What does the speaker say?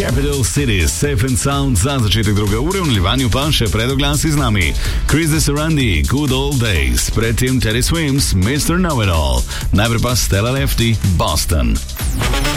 Capital City, Safe and Sound za začetek druge ure, v nadaljevanju pa še predoglasi z nami. Chris de Sarandi, Good Old Days, predtem Teddy Swims, Mr. Know-It-All. Najprej pa Stella Lefty, Boston.